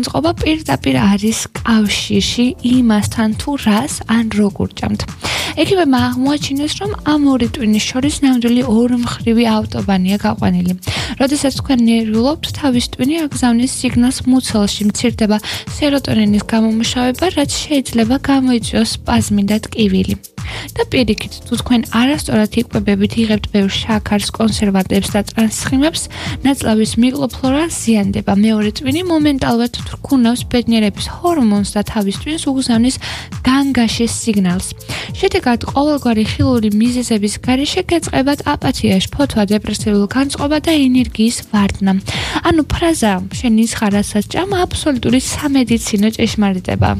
განწყობა პირდაპირ არის კავშირში იმასთან თუ რას ან როგორ ჭამთ. ექიმებმა აღმოაჩინეს, რომ ამ ორი ტვინის შორის ნამდვილი ორმხრივი ავტობანია გაყვანილი. როდესაც თქვენ ნერვიულობთ, თავის ტვინი აგზავნის სიგნალს მუცელში, მცირდება სეროტონინის გამომუშავება, რაც შეიძლება გამოიწვიოს სპაზმი და ტკივილი. და პირიქით, თუ თქვენ არასწორად იკვებებით, იღებთ ბევრ შაქარს, კონსერვანტებს და ტრანსხიმებს, ნაწლავის მიკროფლორა ზიანდება. მეორე ტვინი მომენტალურად თრქუნავს ბედნიერების ჰორმონს და თავის ტვინს უგზავნის განგაშის სიგნალს. შედეგად, ყოველგვარი ხილული მიზეზების გარეშე გეწყებათ აპათია, შფოთვა, დეპრესიული განწყობა და ენერგიის ვარდნა. ანუ ფრაზა, შენ იზღარ რასაც ჭამ, აბსოლუტური სამედიცინო ჭეშმარიტება.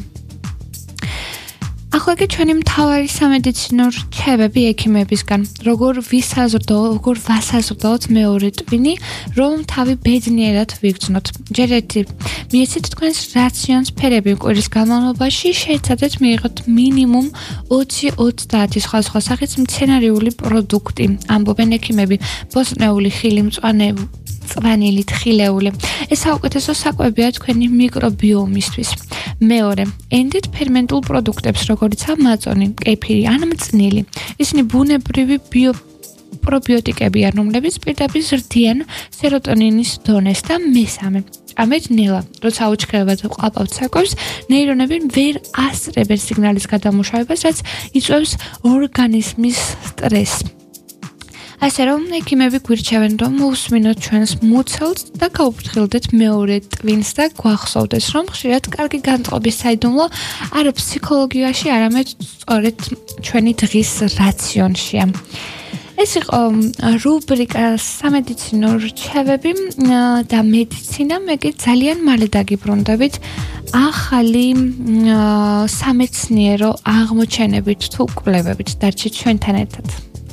ახლა კი ჩვენი მთავარი სამედიცინო რჩევები ექიმებისგან. როგორ ვასაზრდოთ მეორე ტვინი, რომ თავი ბედნიერად ვიგრძნოთ. ჯერ ერთი მიეცით თქვენს რაციონს ფერები კვირის განმავლობაში, შეეცადეთ მიიღოთ მინიმუმ 20-30 სხვადასხვა სახის მცენარეული პროდუქტი. ამბობენ ექიმები, ბოსტნეული ხილი, მწვანილი, თხილეული. ეს საუკეთესო საკვებია თქვენი მიკრობიომისთვის. მეორე, ენდით ფერმენტულ პროდუქტებს, როგორიცაა მაწონი, კეფირი ან მწნილი. ისინი ბუნებრივი პრობიოტიკებია, რომლებიც პირდაპირ ზრდიან სეროტონინის დონეს და მესამე. ჭამეთ ნელა. როცა აუჩქრებად ყლაპავთ საკვებს, ნეირონები ვერ ასწრებენ სიგნალის გადამუშავებას, რაც იწვევს ორგანიზმის სტრესს. ასე რომ ექიმები გვირჩევენ, რომ მოусმინოთ ჩვენს მუცელს და გაუფრთხილდეთ მეორე ტვინს და გვახსოვდეს, რომ ხშირად კარგი განწყობის საიდუმლო არა ფსიქოლოგიაში, არამედ სწორედ ჩვენი დღის რაციონშია. ეს იყო რუბრიკა სამედიცინო რჩევები და მედიცინა. მე კი ძალიან მალე დაგიბრუნდებით ახალი სამეცნიერო აღმოჩენებით თუ კვლევებით. დარჩით ჩვენთან ერთად.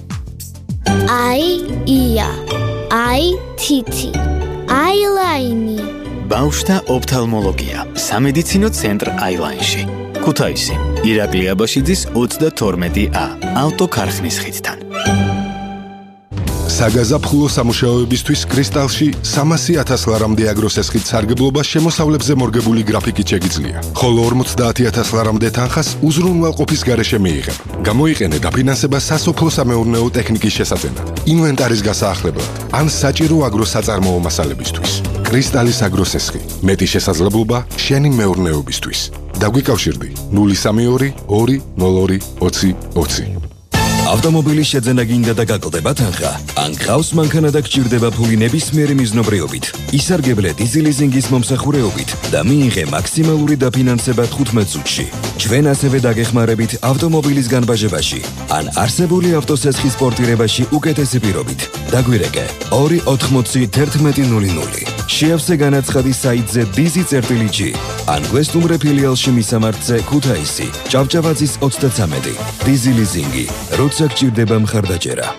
ია, თითი, აილაინი. ბავშვთა ოფთალმოლოგია. სამედიცინო ცენტრ აილაინში. ქუთაისი. ირაკლი აბაშიძის 32A. ავტოქარხნის ხიდთან. საგაზაფხულო სამუშაოებისთვის კრისტალში 300,000 ლარამდე აგროსესხით სარგებლობა შემოსავლებზე მორგებული გრაფიკით შეგიძლია. ხოლო 50,000 ლარამდე თანხას უზრუნველყოფის გარეშე მიიღებ. გამოიყენე დაფინანსება სასოფლო-სამეურნეო ტექნიკის შესაძენად, ინვენტარის გასაახლებლად ან საჭირო აგროსაწარმოო მასალებისთვის. კრისტალის აგროსესხი. მეტი შესაძლებლობა შენი მეურნეობისთვის. დაგვიკავშირდი 032 202 20 20. ავტომობილის შეძენა გინდა და გაკლდება თანხა? ან გყავს მანქანა და გჭირდება ფული ნებისმიერი მიზნობრიობით? ისარგებლე დიზელიზინგის მომსახურეობით და მიიღე მაქსიმალური დაფინანსება 15 წუთში. ჩვენ ასევე დაგეხმარებით ავტომობილის განბაჟებაში ან არსებული ავტოსესხის პორტირებაში უკეთესი პირობით. დაგვირეკე 280-1100. შეავსე განაცხადი საიტზე dizi.g ან გვესტუმრე ფილიალში მისამართზე ქუთაისი, ჭავჭავაძის 33. დიზელიზინგი. როცა გჭირდება მხარდაჭერა.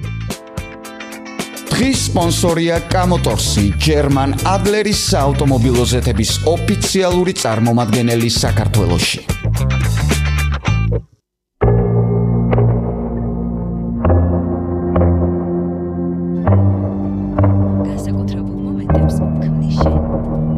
დღის სპონსორია კამოტორსი, ჯერმან ადლერის საავტომობილო ზეთების ოფიციალური წარმომადგენელი საქართველოში.